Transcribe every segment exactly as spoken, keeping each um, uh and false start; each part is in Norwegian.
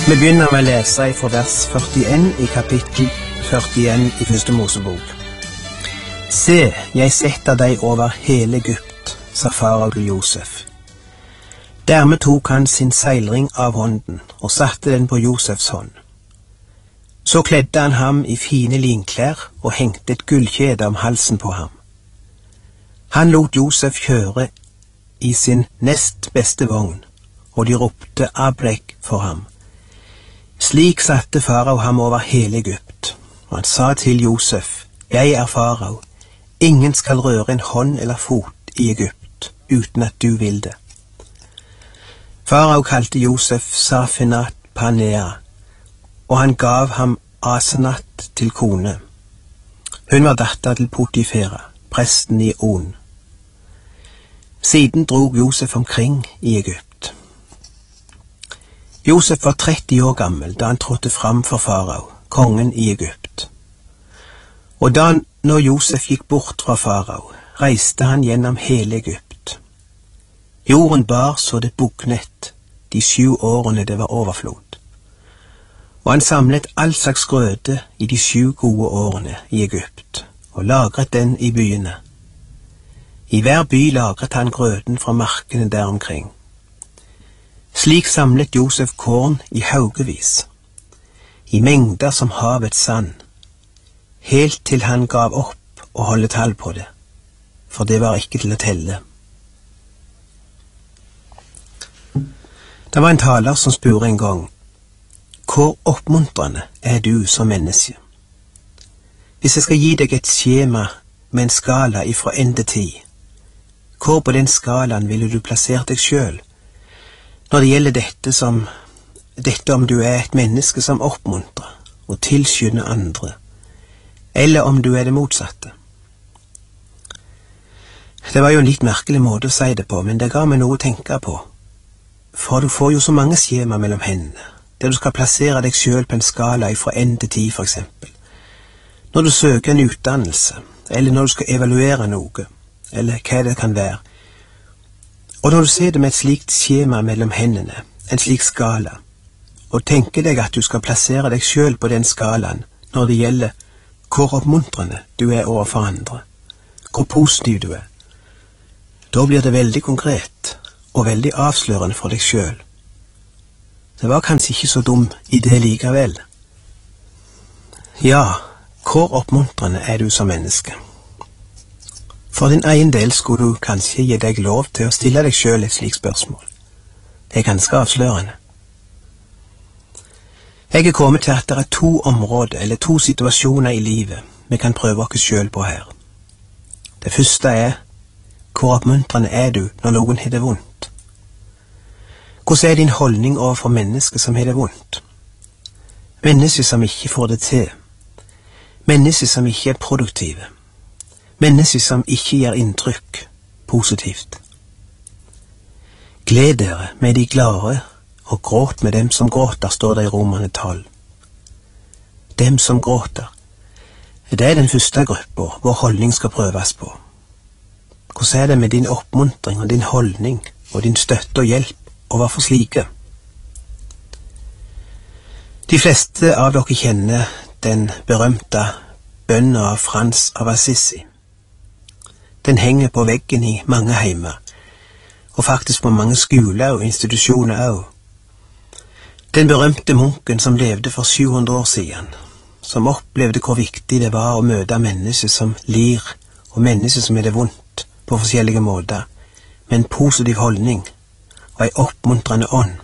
Vi begynner med å lese fra vers førtien i kapittel førtien i første Mosebok. Se, jeg setter deg over hele Egypt, sa farao til Josef. Dermed tok han sin seilring av hånden og satte den på Josefs hånd. Så kledde han ham i fine linklær og hengte et gullkjede om halsen på ham. Han lot Josef kjøre i sin nest beste vogn, og de ropte Abrek for ham. Slik satte farao ham over hele Egypt, og han sa til Josef, jeg er farao, ingen skal røre en hånd eller fot i Egypt, uten at du vil det. Farao kalte Josef Safinat Panea, og han gav ham Asenat til kone. Hun var datter til Potifera, presten i On. Siden drog Josef omkring i Egypt. Josef var tretti år gammel da han trådte fram for farao, kongen i Egypt. Og da når Josef gikk bort fra farao, reiste han gjennom hele Egypt. Jorden bar så det bugnet de sju årene det var overflod. Og han samlet all slags grøde i de sju gode årene i Egypt, og lagret den i byene. I hver by lagret han grøden fra markene der omkring. Slik samlet Josef korn i haugevis, i mengder som havets sand, helt til han gav opp å holde tall på det, for det var ikke til å telle. Det var en taler som spurte en gang, hvor oppmuntrende er du som menneske? Hvis jeg skal gi deg et skjema med en skala ifra ende tid, hvor på den skalaen ville du plassert deg selv? Når det gjelder dette som, dette om du er et menneske som oppmuntrer og tilskynder andre, eller om du er det motsatte. Det var jo en litt merkelig måte å si det på, men det ga meg noe å tenke på. For du får jo så mange skjema mellom hendene, der du skal plassere deg selv på en skala fra ende til ti, for eksempel. Når du søker en utdannelse, eller når du skal evaluere noe, eller hva det kan være. Og når du ser det med et slikt skjema mellom hendene, en slik skala, og tenker deg at du skal plassere deg selv på den skalaen når det gjelder hvor oppmuntrende du er overfor andre, hvor positiv du er, da blir det veldig konkret og veldig avslørende for deg selv. Det var kanskje ikke så dum idé likevel. Ja, hvor oppmuntrende er du som menneske? For din egen del skulle du kanskje gi deg lov til å stille deg selv et slikt spørsmål. Det er ganske avslørende. Jeg er kommet til at det er to områder, eller to situasjoner i livet vi kan prøve oss selv på her. Det første er, hvor oppmuntrende er du når noen har det vondt? Hvordan er din holdning overfor mennesker som har det vondt? Mennesker som ikke får det til. Mennesker som ikke er produktive. Mennesker som ikke gjør inntrykk positivt. Gled dere med de glade, og gråt med dem som gråter, står det i Romerne tolv. Dem som gråter. Det er den første gruppa vår holdning skal prøves på. Hvordan er det med din oppmuntring og din holdning og din støtte og hjelp overfor slike? De fleste av dere kjenner den berømte bønnen av Frans av Assisi. Den henger på veggen i mange heimer, og faktisk på mange skoler og institusjoner også. Den berømte munken som levde for sju hundre år siden, som opplevde hvor viktig det var å møte mennesker som lir, og mennesker som er det vondt på forskjellige måter, med en positiv holdning og en oppmuntrende ånd.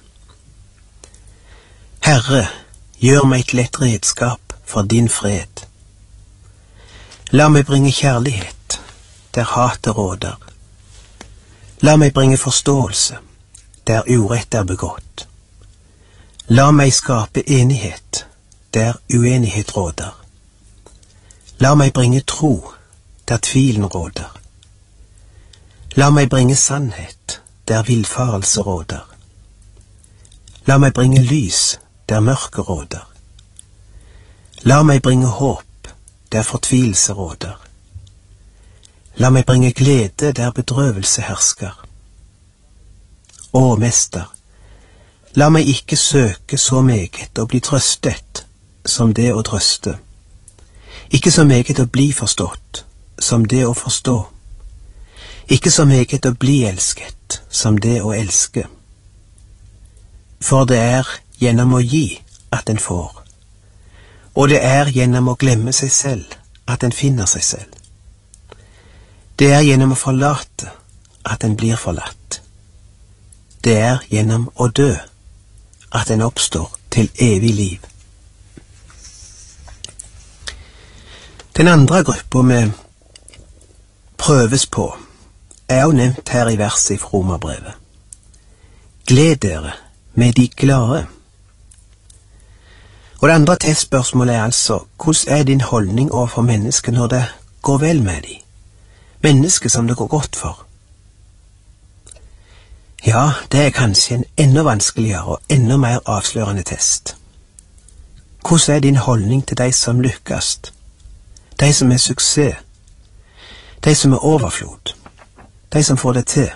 Herre, gjør meg til et redskap for din fred. La meg bringe kjærlighet der hatet råder. La meg bringe forståelse der urett er begått. La meg skape enighet der uenighet råder. La meg bringe tro der tvilen råder. La meg bringe sannhet der villfarelse råder. La meg bringe lys der mørke råder. La meg bringe håp der fortvilelse råder. La meg bringe glede der bedrøvelse hersker. Å, Mester, La meg ikke søke så meget å bli trøstet som det å trøste, ikke så meget å bli forstått som det å forstå, ikke så meget å bli elsket som det å elske. For det er gjennom å gi at en får, og det er gjennom å glemme seg selv at en finner seg selv. Det er gjennom å forlate at en blir forlatt. Det er gjennom å dø at en oppstår til evig liv. Den andre gruppa vi prøves på er jo nevnt her i verset fra Romerbrevet. Gled dere med de glade. Og det andre testspørsmålet er altså, hvordan er din holdning overfor mennesker når det går vel med de? Mennesker som det går godt for. Ja, det er kanskje en enda vanskeligere og enda mer avslørende test. Hvordan er din holdning til de som lykkes? De som er suksess? De som er overflod? De som får det til?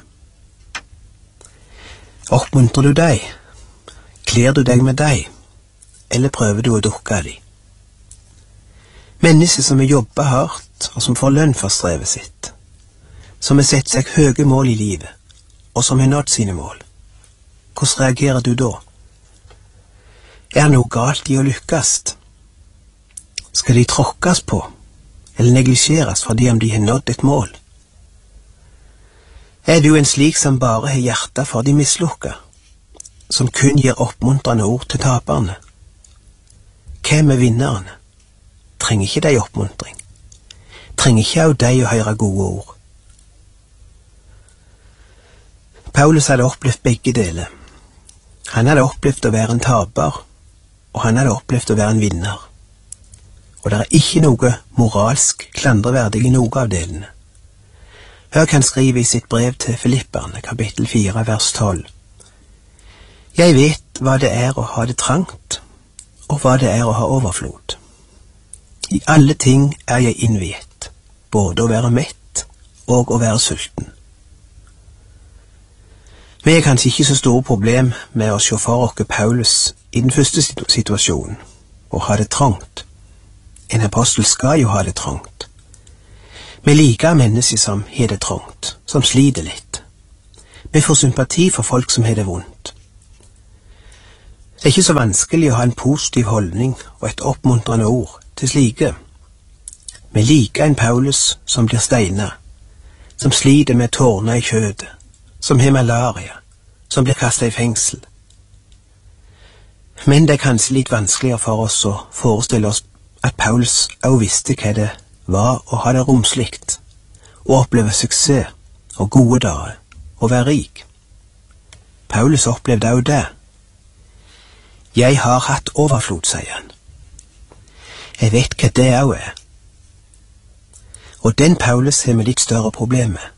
Oppmuntrer du deg? Kler du deg med deg? Eller prøver du å dukke deg? Mennesker som har jobbet hardt, og som får lønn for strevet sitt. Som har sett seg høye mål i livet, og som har nådd sine mål. Hvordan reagerer du da? Er det noe galt i å lykkes? Skal de tråkkes på, eller neglisjeres fordi om de har nådd et mål? Er du en slik som bare har hjertet for de mislukka, som kun gir oppmuntrende ord til taperne? Hvem er vinnerne? Trenger ikke de oppmuntring? Trenger ikke av de å høre gode ord? Paulus hadde opplevd begge deler. Han hadde opplevd å være en taper, og han hadde opplevd å være en vinner. Og det er ikke noe moralsk klandreverdig i noe av delene. Hør hva han skriver i sitt brev til Filipperne, kapittel fire, vers tolv. Jeg vet hva det er å ha det trangt, og hva det er å ha overflod. I alle ting er jeg innviet, både å være mett og å være sulten. Vi har kanskje ikke så store problem med å se for oss Paulus i den første situasjonen, å ha det trangt. En apostel skal jo ha det trangt. Vi liker mennesker som har det trangt, som sliter litt. Vi får sympati for folk som har det vondt. Det er ikke så vanskelig å ha en positiv holdning og et oppmuntrende ord til slike. Vi liker en Paulus som blir steinet, som sliter med tårner i kjødet, som har malaria, som blir kastet i fengsel. Men det er kanskje litt vanskeligere for oss å forestille oss at Paulus også visste hva det var å ha det romslikt, å oppleve suksess og gode dager, og være rik. Paulus opplevde også det. Jeg har hatt overflod, sier han. Jeg vet hva det også er. Og den Paulus har vi litt større problemer med.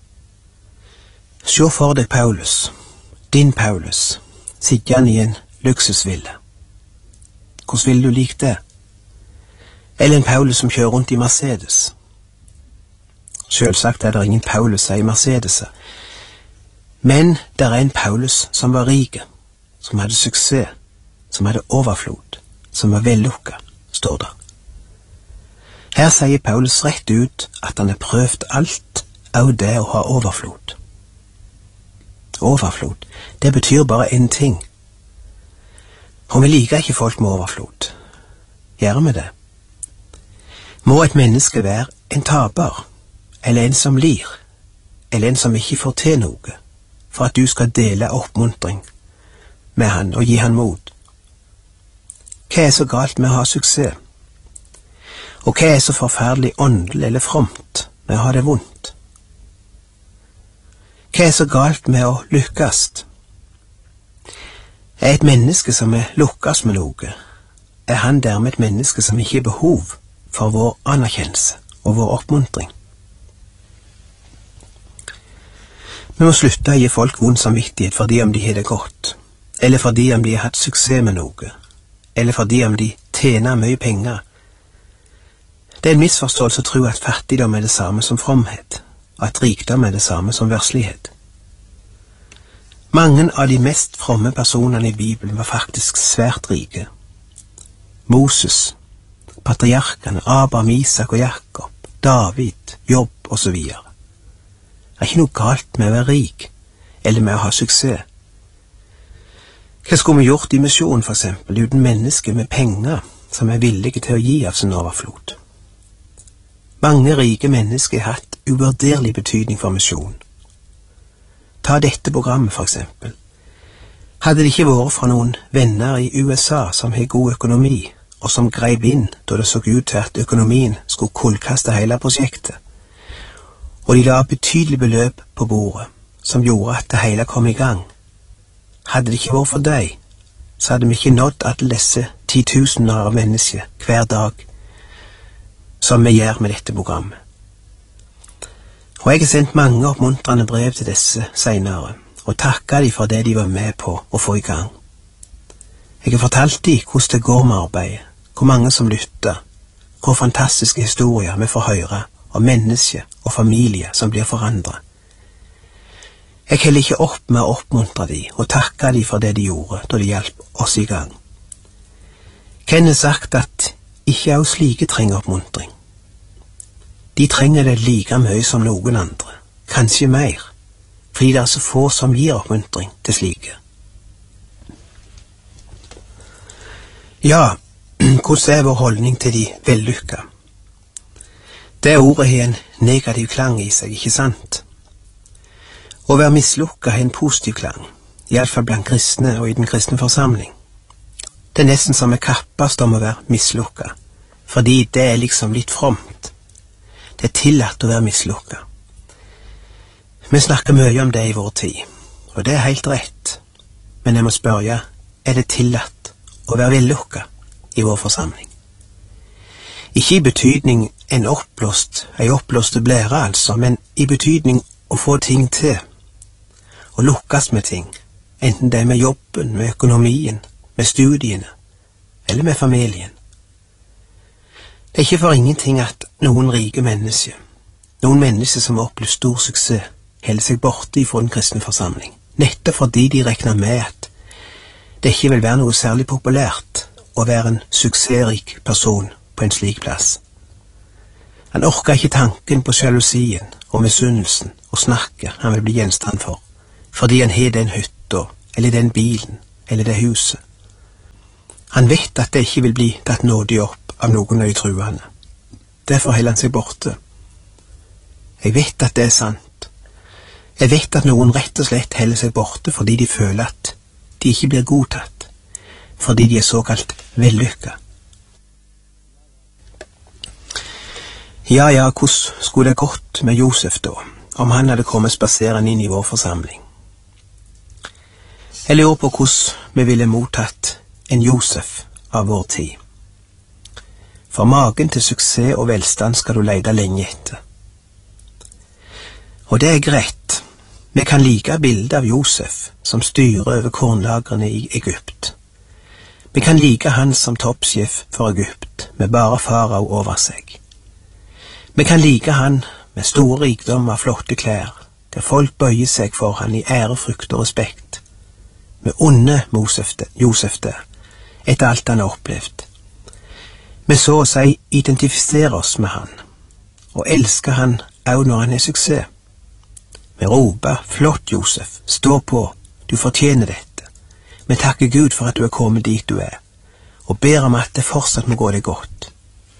Se for deg Paulus, din Paulus, sittende i en luksusville. Hvordan ville du like det? Eller en Paulus som kjører rundt i Mercedes. Selvsagt er det ingen Paulus i Mercedes, men det er en Paulus som var rik, som hadde suksess, som hadde overflod, som var vellukket, står det. Her sier Paulus rett ut at han har prøvd alt av det å ha overflod. Overflod, det betyr bare en ting. Og vi liker ikke folk med overflod. Gjør vi det? Må et menneske være en taper, eller en som lir, eller en som ikke får til noe, for at du skal dele oppmuntring med han og gi han mot? Hva er så galt med å ha suksess? Og hva er så forferdelig åndelig eller fromt med å ha det vondt? Hva er så galt med å lykkes? Er et menneske som er lukkes med noe, er han dermed et menneske som ikke har behov for vår anerkjennelse og vår oppmuntring? Vi må slutte å gi folk vond samvittighet fordi om de har det godt, eller fordi om de har hatt suksess med noe, eller fordi om de tjener mye penger. Det er en misforståelse å tro at fattigdom er det samme som fromhet, og at rikdom er det samme som verslighet. Mange av de mest fromme personene i Bibelen var faktisk svært rike. Moses, patriarkene, Abraham, Isak og Jakob, David, Jobb og så videre. Det er ikke noe galt med å være rik, eller med å ha suksess. Hva skulle vi gjort i misjon, for eksempel, uten mennesker med penger som er villige til å gi av sin overflod? Mange rike mennesker har hatt uvurderlig betydning for misjon. Ta dette programmet, for eksempel. Hadde det ikke vært fra noen venner i U S A som har god økonomi, og som greip inn da det så ut til at økonomien skulle kullkaste hele prosjektet, og de la betydelig beløp på bordet, som gjorde at det hele kom i gang. Hadde det ikke vært for deg, så hadde vi ikke nådd alle disse titusener av mennesker hver dag, som vi gjør med dette programmet. Og jeg har sendt mange oppmuntrende brev til disse senere, og takket dem for det de var med på å få i gang. Jeg har fortalt dem hvordan det går med arbeidet, hvor mange som lytter, hvor fantastiske historier vi får høre om mennesker og familier som blir forandret. Jeg heller ikke opp med å oppmuntre dem og takke dem for det de gjorde da de hjalp oss i gang. Ken har sagt at ikke også slike trenger oppmuntring. De trenger det like mye som noen andre, kanskje mer, fordi det er så få som gir oppmuntring til slike. Ja, hvordan er vår holdning til de vellykka? Det ordet har en negativ klang i seg, ikke sant? Å være mislukka har en positiv klang, i alle fall blant kristne og i den kristne forsamling. Det er nesten som vi kappast om å være mislukka, fordi det er liksom litt fromt. Det er tillatt å være mislukka. Vi snakker mye om det i vår tid, og det er helt rett. Men jeg må spørre, er det tillatt å være vellukka i vår forsamling? Ikke i betydning en oppblåst, ei oppblåste blære altså, men i betydning å få ting til, å lukkes med ting, enten det er med jobben, med økonomien, med studiene, eller med familien. Det er ikke for ingenting at noen rike mennesker, noen mennesker som har opplevd stor suksess, holder seg borte fra den kristne forsamling, nettopp fordi de regner med at det ikke vil være noe særlig populært å være en suksessrik person på en slik plass. Han orker ikke tanken på sjalusien og misunnelsen og snakket han vil bli gjenstand for, fordi han har den hytta, eller den bilen, eller det huset. Han vet at det ikke vil bli tatt nådig opp av noen av de truende. Derfor holder han seg borte. Jeg vet at det er sant. Jeg vet at noen rett og slett holder seg borte fordi de føler at de ikke blir godtatt, fordi de er såkalt vellykka. Ja, ja, hvordan skulle det gått med Josef da, om han hadde kommet spaserende inn i vår forsamling? Jeg lurer på hvordan vi ville mottatt en Josef av vår tid. For magen til suksess og velstand skal du lete lenge etter. Og det er greit. Vi kan like bildet av Josef som styrer over kornlagrene i Egypt. Vi kan like han som toppsjef for Egypt, med bare farao over seg. Vi kan like han med store rikdommer og flotte klær, der folk bøyer seg for han i ærefrykt og respekt. Vi unner Josef det, etter alt han har opplevd. Vi så å si identifiserer oss med han, og elsker han også når han er suksess. Vi roper, flott Josef, stå på, du fortjener dette. Vi takker Gud for at du er kommet dit du er, og ber om at det fortsatt må gå deg godt.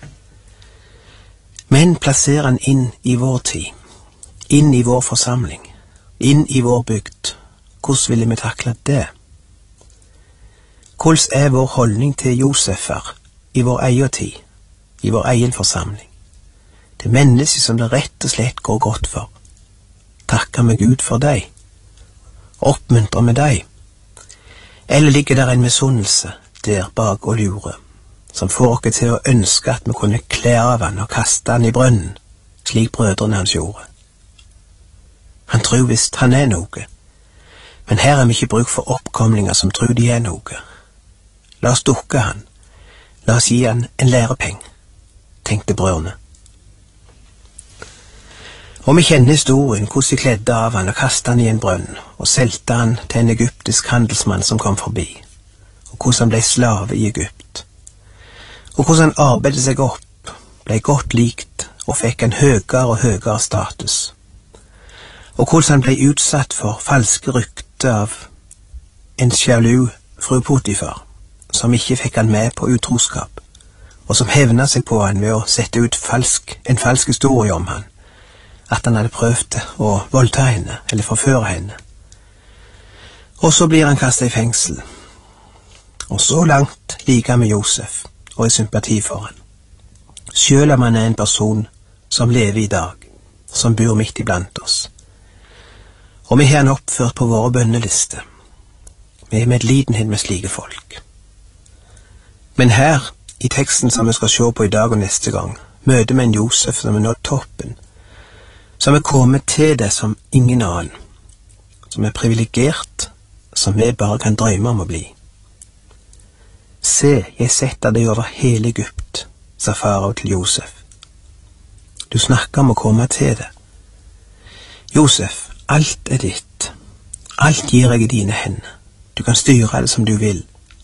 Men plasserer han inn i vår tid, inn i vår forsamling, inn i vår bygd. Hvordan ville vi takle det? Hvordan er vår holdning til Josefer i vår egen tid, i vår egen forsamling? Det mennesker som det rett og slett går godt for. Takker vi Gud for deg? Oppmuntrer med deg? Eller ligger der en misunnelse der bak og lurer, som får oss til å ønske at vi kunne kle av han og kaste han i brønnen, slik brødrene hans gjorde? Han tror visst han er noe, men her er vi ikke bruk for oppkomlinger som tror de er noe. La oss dukke han, la oss gi han en lærepeng, tenkte brødrene. Og vi kjenner historien, hvordan de kledde av han og kastet han i en brønn, og selte han til en egyptisk handelsmann som kom forbi, og hvordan han ble slave i Egypt, og hvordan han arbeidet seg opp, ble godt likt og fikk en høyere og høyere status, og hvordan han ble utsatt for falske rykter av en sjalu fru Potifar, som ikke fikk han med på utroskap, og som hevnet seg på han ved å sette ut falsk, en falsk historie om han, at han hadde prøvd å voldta henne, eller forføre henne. Og så blir han kastet i fengsel. Og så langt liker vi Josef, og er sympati for han. Selv om han er en person som lever i dag, som bor midt iblant oss. Og vi har han oppført på våre bønnelister. Vi er medlidenhet med slike folk. Men her, i teksten som vi skal se på i dag og neste gang, møter vi en Josef som er nådd toppen, som er kommet til det som ingen annen, som er privilegert, som vi bare kan drømme om å bli. Se, jeg setter deg over hele Egypt, sa farao til Josef. Du snakker om å komme til det. Josef, alt er ditt. Alt gir jeg i dine hender. Du kan styre det som du vil.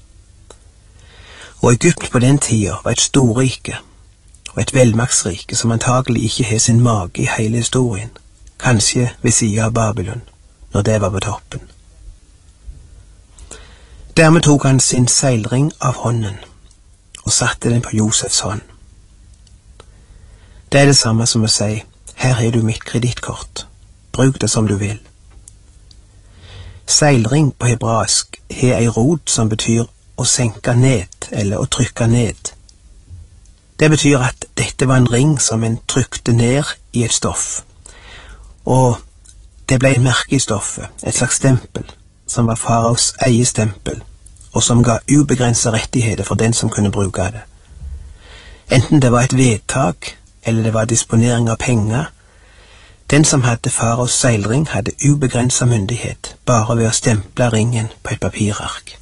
Og Egypt på den tida var et storrike, og et velmaktsrike som antagelig ikke har sin mage i hele historien, kanskje ved siden av Babylon, når det var på toppen. Dermed tok han sin seilring av hånden, og satte den på Josefs hånd. Det er det samme som å si, her har du mitt kredittkort, bruk det som du vil. Seilring på hebraisk har ei rot som betyr å senke ned, eller å trykke ned. Det betyr at dette var en ring som en trykte ned i et stoff, og det ble et merke i stoffet, et slags stempel, som var faraos eget stempel, og som ga ubegrenset rettigheter for den som kunne bruke det. Enten det var et vedtak, eller det var disponering av penger, den som hadde faraos seilring hadde ubegrenset myndighet, bare ved å stemple ringen på et papirark.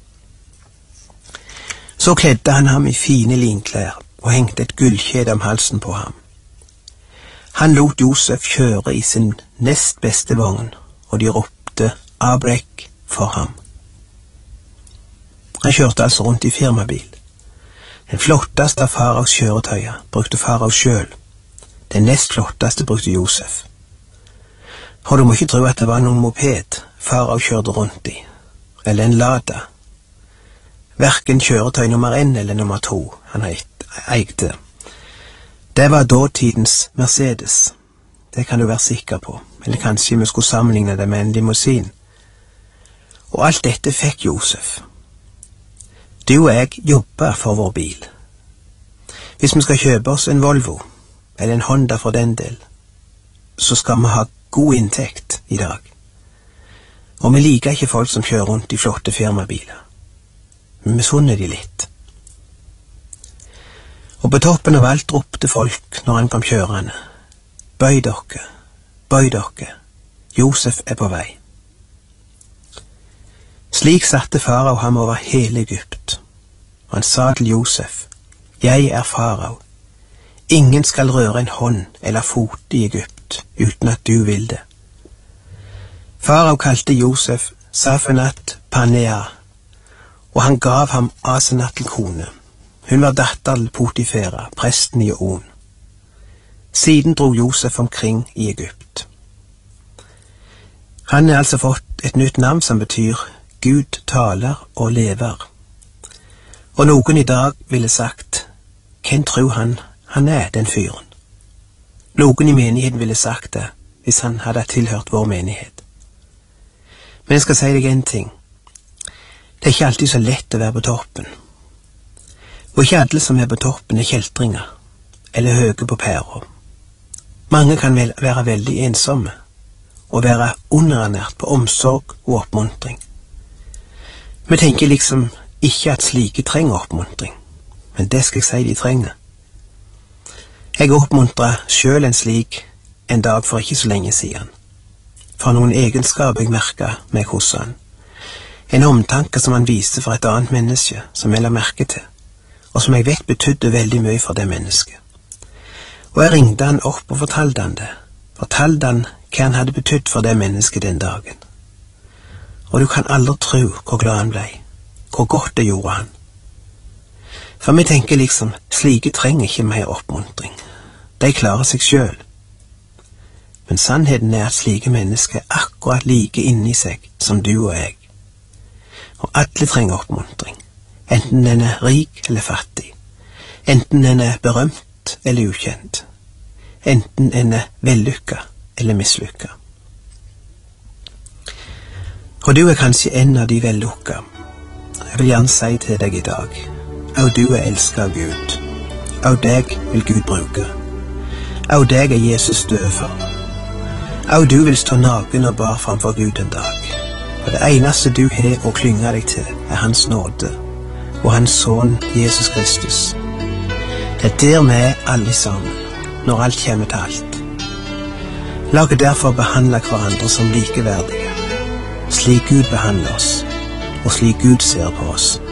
Så kledde han ham i fine linklær, og hengte et gullkjede om halsen på ham. Han lot Josef kjøre i sin nest beste vogn, og de ropte Abrek for ham. Han kjørte altså rundt i firmabil. Den flotteste av faraos kjøretøyer brukte farao selv. Den nest flotteste brukte Josef. Og du må ikke tro at det var noen moped farao kjørte rundt i, eller en Lada. Hverken kjøretøy nummer én eller nummer to han eide. Det var dåtidens Mercedes. Det kan du være sikker på. Eller kanskje vi skulle sammenligne det med en limousin. Og alt dette fikk Josef. Du og jeg jobber for vår bil. Hvis vi skal kjøpe oss en Volvo, eller en Honda for den del, så skal vi ha god inntekt i dag. Og vi liker ikke folk som kjører rundt i flotte firmabiler. Vi misunner de litt. Og på toppen av alt ropte folk når han kom kjørende. Bøy dere, bøy dere, Josef er på vei. Slik satte farao ham over hele Egypt, og han sa til Josef, jeg er farao, ingen skal røre en hånd eller fot i Egypt uten at du vil det. Farao kalte Josef Safenat Panea, og han gav ham Asenat til kone. Hun var datter til Potifera, presten i On. Siden dro Josef omkring i Egypt. Han har altså fått et nytt navn som betyr Gud taler og lever. Og noen i dag ville sagt, hvem tror han han er, den fyren? Noen i menigheten ville sagt det, hvis han hadde tilhørt vår menighet. Men jeg skal si deg en ting. Det er ikke alltid så lett å være på toppen. Og ikke alle som er på toppen er kjeltringer, eller høye på pæra. Mange kan vel være veldig ensomme, og være underernært på omsorg og oppmuntring. Vi tenker liksom ikke at slike trenger oppmuntring, men det skal jeg si de trenger. Jeg oppmuntret selv en slik en dag for ikke så lenge siden. For noen egenskaper jeg merket meg hos han. En omtanke som han viste for et annet menneske, som jeg la merke til, og som jeg vet betydde veldig mye for det mennesket. Og jeg ringte han opp og fortalte han det, fortalte han hva han hadde betydd for det mennesket den dagen. Og du kan aldri tro hvor glad han ble, hvor godt det gjorde han. For vi tenker liksom, slike trenger ikke mer oppmuntring. De klarer seg selv. Men sannheten er at slike mennesker er akkurat like inni seg som du og jeg. Og alle trenger oppmuntring, enten den er rik eller fattig, enten den er berømt eller ukjent, enten den er vellykka eller mislykka. Og du er kanskje en av de vellykka. Jeg vil gjerne si til deg i dag, og du er elsket av Gud, og deg vil Gud bruke, og deg er Jesus død for, og du vil stå naken og bar framfor Gud en dag, og det eneste du har å klynge deg til er hans nåde, og hans sønn Jesus Kristus. Det er der vi er alle sammen, når alt kommer til alt. La oss derfor behandle hverandre som likeverdige, slik Gud behandler oss, og slik Gud ser på oss.